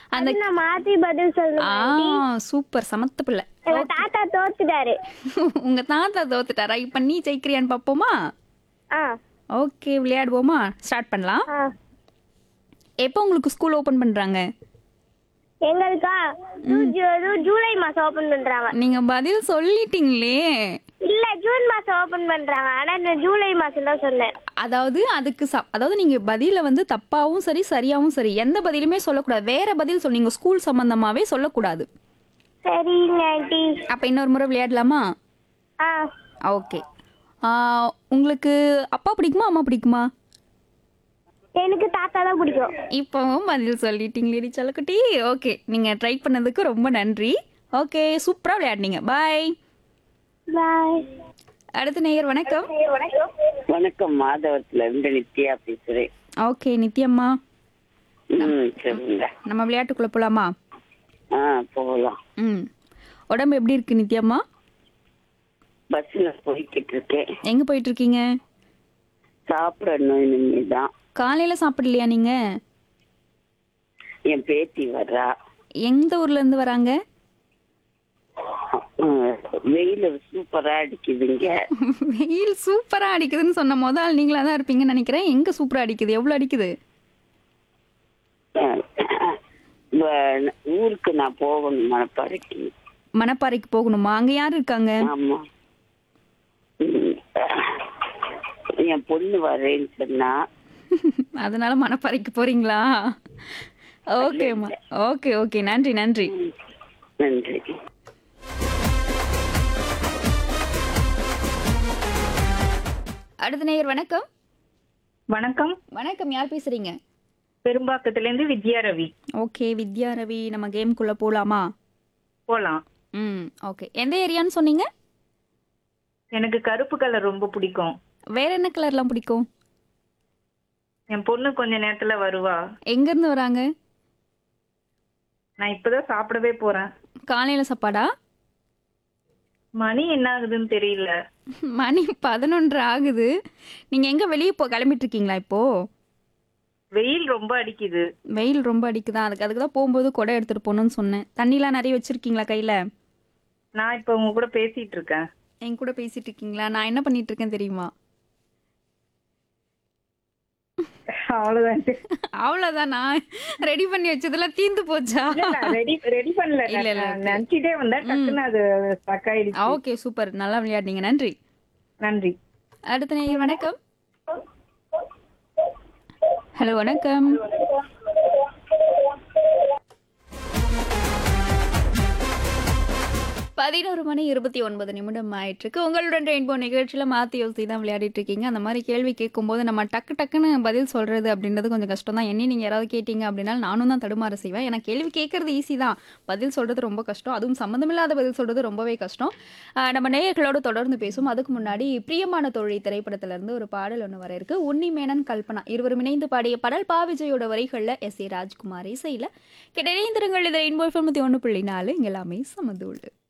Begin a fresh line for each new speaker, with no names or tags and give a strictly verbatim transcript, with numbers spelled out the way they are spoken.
அந்த
அது நான் மாத்தி பதில்
ஆ
சொல்லணும்.
சூப்பர் சமத்து பிள்ளை.
எங்க தாத்தா தோத்துட்டாரு.
உங்க தாத்தா தோத்துட்டாரா? இப்ப நீ ஜெயிக்கிறியான்னு பாப்போமா?
ஆ
ஓகே, விளையாடுவோமா? ஸ்டார்ட் பண்ணலாம்.
ஆ
எப்போ உங்களுக்கு ஸ்கூல் ஓபன் பண்றாங்க?
எங்களுக்கா ஜூ- ஜூ- ஜூலை மாசம் ஓபன் பண்றாங்க.
நீங்க பதில் சொல்லிட்டீங்களே.
இல்ல ஜூன் மாசம் ஓபன் பண்றாங்க. ஆனா நான் ஜூலை மாசம் தான் சொன்னேன்.
அதாவது அதுக்கு ச- அதாவது நீங்க பதில வந்து தப்பாவும் சரி சரியாவும் சரி எந்த பதிலுமே சொல்லக்கூடாது. வேற பதில் சொன்னீங்க, ஸ்கூல் சம்பந்தமாவே சொல்லக்கூடாது.
சரிங்க ஆண்டி.
அப்ப இன்னொரு முறை விளையாடலாமா?
ஆ
ஓகே. உங்களுக்கு அப்பா பிடிக்குமா அம்மா பிடிக்குமா?
எனக்கு தாத்தா தான் பிடிக்கும்.
இப்போவும் பதில் சொல்லிட்டீங்களே செல்லக்குட்டி. ஓகே, நீங்க ட்ரை பண்ணதுக்கு ரொம்ப நன்றி. ஓகே, சூப்பரா விளையாடுனீங்க. பாய்.
பாய்.
அடுத்த நேயர் வணக்கம்.
வணக்கம், மாதவத்துல இருந்து நித்யா பேசுறேன்.
ஓகே நித்யம்மா,
ம் சொல்லுங்க.
நம்ம விளையாட்டுக்குள்ள போலாமா?
ஆ போகலாம்.
ம் உடம்பு எப்படி இருக்கு நித்யம்மா?
பஸ்ல போய்கிட்டு இருக்கேன்.
எங்க போயிட்டு இருக்கீங்க?
சாப்பிடணும் இனிமேதான்.
காலையில சாப்பிடலையா நீங்க?
என் பேத்தி வர்றா.
எந்த ஊர்ல இருந்து வராங்க?
ம், வெயில் சூப்பரா அடிக்குதுங்க.
வெயில் சூப்பரா அடிக்குதுன்னு சொன்ன முதல் நீங்களா தான் இருப்பீங்கன்னு நினைக்கிறேன். எங்க சூப்பரா அடிக்குது? எவ்வளவு அடிக்குது?
அஹ், வ- ஊருக்கு நான் போகணும் மணப்பாறைக்கு.
மணப்பாறைக்கு போகணுமா? அங்க யாரு இருக்காங்க?
ஆமா. ம், என் பொண்ணு வரேன்னு சொன்னா.
அதனால மணப்பாறைக்கு போறீங்களா? ஓகேம்மா. ஓகே ஓகே, நன்றி நன்றி.
நன்றி.
அடுத்த நேயர் வணக்கம்.
வணக்கம்.
வணக்கம், யார் பேசுறீங்க?
பெரும்பாக்கத்துல இருந்து வித்யா ரவி.
ஓகே வித்யா ரவி, நம்ம கேம்குள்ள போலாமா?
போலாம்.
ம் ஓகே. எந்த ஏரியான்னு சொன்னீங்க?
எனக்கு கருப்பு கலர் ரொம்ப பிடிக்கும்.
வேற என்ன கலர்லாம் பிடிக்கும்?
என் பொண்ணு கொஞ்ச நேரத்துல வருவா.
எங்க இருந்து வராங்க?
நான் இப்பதான் சாப்பிடவே போறேன்.
காலையில சாப்பாடா?
மணி என்ன ஆகுதுன்னு தெரியல.
மணி பதினொன்று ஆகுது. நீங்க எங்க வெளியே போ கிளம்பிட்டு இருக்கீங்களா இப்போ?
வெயில் ரொம்ப அடிக்குது.
வெயில் ரொம்ப அடிக்குதா? அதுக்கு அதுக்கு தான் போகும்போது குடை எடுத்துட்டு போகணும்னு சொன்னேன். தண்ணிலாம் நிறைய வச்சிருக்கீங்களா கையில?
நான் இப்ப உங்க கூட பேசிட்டு இருக்கேன்.
என் கூட பேசிட்டு இருக்கீங்களா? நான் என்ன பண்ணிட்டு இருக்கேன் தெரியுமா?
அவ்வளவுதான்.
அவ்வளவுதானா? ரெடி பண்ணி வச்சதெல்லாம் தீந்து போச்சா?
ரெடி ரெடி பண்ணல.
இல்ல, இல்ல.
நான் நினைச்சிட்டே வந்தேன். டக்குன்னு அது ஸ்டக் ஆயிடுச்சு.
ஓகே சூப்பர், நல்லா விளையாடுனீங்க. நன்றி.
நன்றி.
அடுத்த நேயர் வணக்கம். ஹலோ வணக்கம். பதினோரு மணி இருபத்தி ஒன்பது நிமிடம் ஆயிட்டிருக்கு. உங்களுடன் ரெயின்போ நிகழ்ச்சியில் மாற்றி யோசி தான் விளையாடிட்டு இருக்கீங்க. அந்த மாதிரி கேள்வி கேட்கும்போது நம்ம டக்கு டக்குன்னு பதில் சொல்கிறது அப்படின்றது கொஞ்சம் கஷ்டம் தான். என்ன நீங்கள் யாராவது கேட்டீங்க அப்படின்னா நானும் தான் தடுமாற செய்வேன். ஏன்னா கேள்வி கேட்குறது ஈஸி தான், பதில் சொல்கிறது ரொம்ப கஷ்டம். அதுவும் சம்மந்தமில்லாத பதில் சொல்கிறது ரொம்பவே கஷ்டம். ஆஹ் நம்ம நேயர்களோடு தொடர்ந்து பேசும். அதுக்கு முன்னாடி பிரியமான தோழி திரைப்படத்திலிருந்து ஒரு பாடல் ஒன்று வர இருக்கு. உன்னி மேனன் கல்பனா இருவரும் இணைந்து பாடிய பாடல் பா விஜயோட வரிகளில் எஸ் ஏ ராஜ்குமார் இசையில். கிடைந்திருங்கள். இது ரெயின்போ தொண்ணூற்றி ஒன்று புள்ளி நாலு இங்கே எல்லாமே சமதூள்.